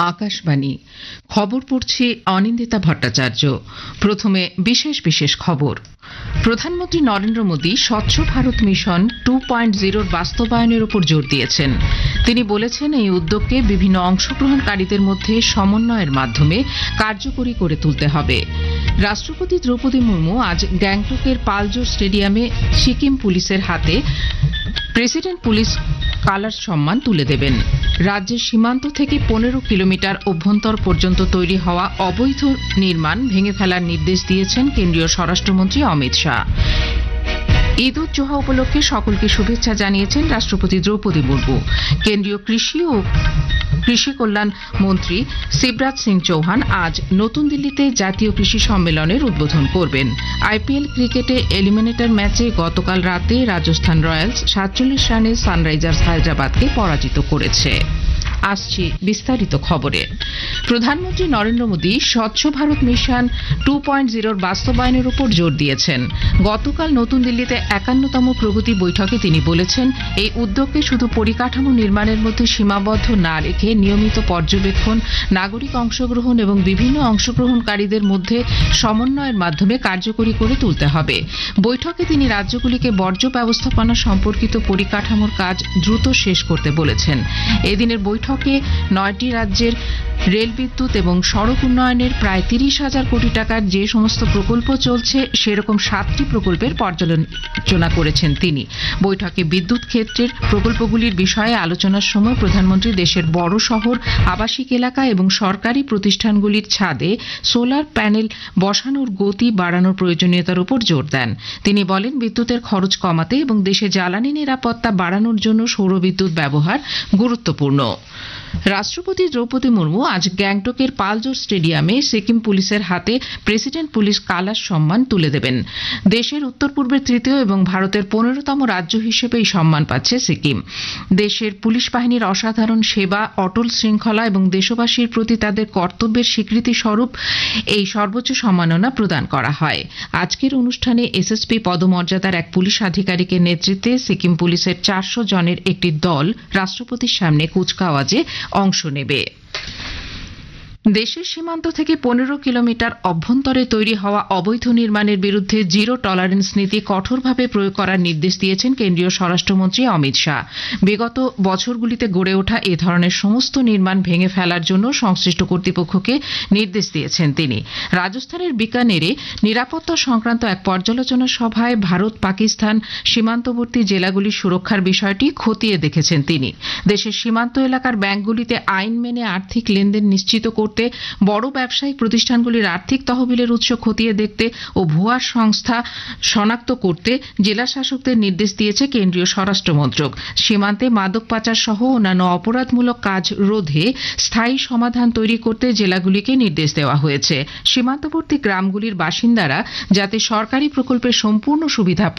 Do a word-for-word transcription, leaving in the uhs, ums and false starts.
আকাশবাণী খবর পড়ছি অনিন্দিতা ভট্টাচার্য। প্রথমে বিশেষ বিশেষ খবর। প্রধানমন্ত্রী নরেন্দ্র মোদী স্বচ্ছ ভারত মিশন টু পয়েন্ট জিরোর বাস্তবায়নের উপর জোর দিয়েছেন। তিনি বলেছেন, এই উদ্যোগকে বিভিন্ন অংশগ্রহণকারীদের মধ্যে সমন্বয়ের মাধ্যমে কার্যকরী করে তুলতে হবে। রাষ্ট্রপতি দ্রৌপদী মুর্মু আজ গ্যাংটকের পালজোর স্টেডিয়ামে সিকিম পুলিশের হাতে প্রেসিডেন্ট পুলিশ কালার সম্মান তুলে দেবেন। রাজ্যের সীমান্ত থেকে পনেরো কিলোমিটার অভ্যন্তর পর্যন্ত তৈরি হওয়া অবৈধ নির্মাণ ভেঙে ফেলার নির্দেশ দিয়েছেন কেন্দ্রীয় স্বরাষ্ট্রমন্ত্রী অমিত শাহ। ঈদ উজ জোহা উপলক্ষে সকলকে শুভেচ্ছা জানিয়েছেন রাষ্ট্রপতি দ্রৌপদী মুর্মু। কেন্দ্রীয় কৃষি ও কৃষি কল্যাণ মন্ত্রী শিবরাজ সিং চৌহান আজ নতুন দিল্লিতে জাতীয় কৃষি সম্মেলনের উদ্বোধন করবেন। আইপিএল ক্রিকেটে এলিমিনেটর ম্যাচে গতকাল রাতে রাজস্থান রয়্যালস সাতচল্লিশ রানে সানরাইজার্স হায়দ্রাবাদকে পরাজিত করেছে। আসছি বিস্তারিত খবরে। প্রধানমন্ত্রী নরেন্দ্র মোদী স্বচ্ছ ভারত মিশন টু পয়েন্ট জিরোর বাস্তবায়নের উপর জোর দিয়েছেন। গতকাল নতুন দিল্লিতে একান্নতম প্রগতি বৈঠকে তিনি বলেছেন, এই উদ্যোগকে শুধু পরিকাঠামো নির্মাণের মধ্যে সীমাবদ্ধ না রেখে নিয়মিত পর্যবেক্ষণ, নাগরিক অংশগ্রহণ এবং বিভিন্ন অংশগ্রহণকারীদের মধ্যে সমন্বয়ের মাধ্যমে কার্যকরী করে তুলতে হবে। বৈঠকে তিনি রাজ্যগুলিকে বর্জ্য ব্যবস্থাপনা সম্পর্কিত পরিকাঠামোর কাজ দ্রুত শেষ করতে বলেছেন। এদিনের বৈঠক নয়টি রাজ্যের রেল, বিদ্যুৎ এবং সড়ক উন্নয়নের প্রায় তিরিশ হাজার কোটি টাকার যে সমস্ত প্রকল্প চলছে সেরকম সাতটি প্রকল্পের পর্যালোচনা করেছেন তিনি। বৈঠকে বিদ্যুৎ ক্ষেত্রের প্রকল্পগুলির বিষয়ে আলোচনার সময় প্রধানমন্ত্রী দেশের বড় শহর, আবাসিক এলাকা এবং সরকারি প্রতিষ্ঠানগুলির ছাদে সোলার প্যানেল বসানোর গতি বাড়ানোর প্রয়োজনীয়তার উপর জোর দেন। তিনি বলেন, বিদ্যুতের খরচ কমাতে এবং দেশে জ্বালানি নিরাপত্তা বাড়ানোর জন্য সৌরবিদ্যুৎ ব্যবহার গুরুত্বপূর্ণ। রাষ্ট্রপতি দ্রৌপদী মুর্মু আজ গ্যাংটকের পালজোর স্টেডিয়ামে সিকিম পুলিশের হাতে প্রেসিডেন্ট পুলিশ কালার সম্মান তুলে দেবেন। দেশের উত্তর পূর্বের তৃতীয় এবং ভারতের পনেরোতম রাজ্য হিসেবে এই সম্মান পাচ্ছে সিকিম। দেশের পুলিশ বাহিনীর অসাধারণ সেবা, অটল শৃঙ্খলা এবং দেশবাসীর প্রতি তাদের কর্তব্যের স্বীকৃতি স্বরূপ এই সর্বোচ্চ সম্মাননা প্রদান করা হয়। আজকের অনুষ্ঠানে এসএসপি পদমর্যাদার এক পুলিশ আধিকারিকের নেতৃত্বে সিকিম পুলিশের চারশো জনের একটি দল রাষ্ট্রপতির সামনে কুচকাওয়াজে অংশ নেবে। দেশের সীমান্ত থেকে পনেরো কিলোমিটার অভ্যন্তরে তৈরি হওয়া অবৈধ নির্মাণের বিরুদ্ধে জিরো টলারেন্স নীতি কঠোরভাবে প্রয়োগ করার নির্দেশ দিয়েছেন কেন্দ্রীয় স্বরাষ্ট্রমন্ত্রী অমিত শাহ। বিগত বছরগুলিতে গড়ে ওঠা এ ধরনের সমস্ত নির্মাণ ভেঙে ফেলার জন্য সংশ্লিষ্ট কর্তৃপক্ষকে নির্দেশ দিয়েছেন তিনি। রাজস্থানের বিকানেরে নিরাপত্তা সংক্রান্ত এক পর্যালোচনা সভায় ভারত পাকিস্তান সীমান্তবর্তী জেলাগুলির সুরক্ষার বিষয়টি খতিয়ে দেখেছেন তিনি। দেশের সীমান্ত এলাকার ব্যাংকগুলিতে আইন মেনে আর্থিক লেনদেন নিশ্চিত করতে, বড় ব্যবসায়িক প্রতিষ্ঠানগুলির আর্থিক তহবিলের উৎস খতিয়ে দেখতে ও ভুয়া সংস্থা শনাক্ত করতে জেলা শাসকদের নির্দেশ দিয়েছে কেন্দ্রীয় স্বরাষ্ট্র মন্ত্রক। সীমান্তে মাদক পাচার সহ অন্যান্য অপরাধমূলক কাজ রোধে স্থায়ী সমাধান তৈরি করতে জেলাগুলিকে নির্দেশ দেওয়া হয়েছে। সীমান্তবর্তী গ্রামগুলির বাসিন্দারা যাতে সরকারি প্রকল্পের সম্পূর্ণ সুবিধা